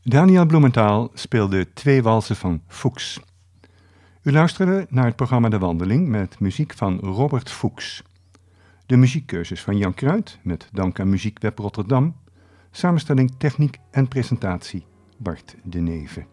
Daniel Bloementaal speelde 2 walsen van Fuchs. U luisterde naar het programma De Wandeling met muziek van Robert Fuchs. De muziekkeuzes van Jan Kruid, met dank aan Muziekweb Rotterdam. Samenstelling, techniek en presentatie Bart de Neve.